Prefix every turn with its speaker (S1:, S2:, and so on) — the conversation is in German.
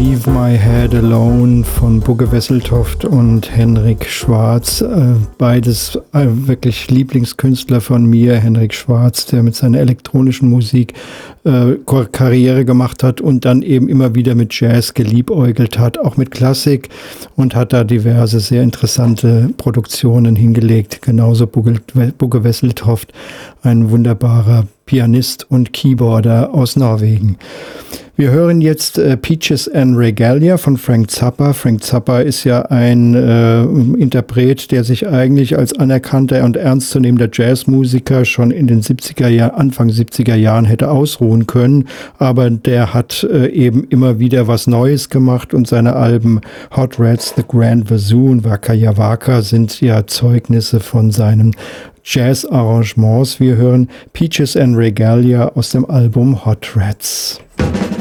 S1: Leave My Head Alone von Bugge Wesseltoft und Henrik Schwarz. Beides wirklich Lieblingskünstler von mir. Henrik Schwarz, der mit seiner elektronischen Musik Karriere gemacht hat und dann eben immer wieder mit Jazz geliebäugelt hat, auch mit Klassik, und hat da diverse sehr interessante Produktionen hingelegt. Genauso Bugge Wesseltoft, ein wunderbarer Pianist und Keyboarder aus Norwegen. Wir hören jetzt Peaches and Regalia von Frank Zappa. Frank Zappa ist ja ein Interpret, der sich eigentlich als anerkannter und ernstzunehmender Jazzmusiker schon in den Anfang 70er Jahren hätte ausruhen können. Aber der hat eben immer wieder was Neues gemacht, und seine Alben Hot Rats, The Grand Wazoo und Waka Ya Waka sind ja Zeugnisse von seinen Jazz-Arrangements. Wir hören Peaches and Regalia aus dem Album Hot Rats.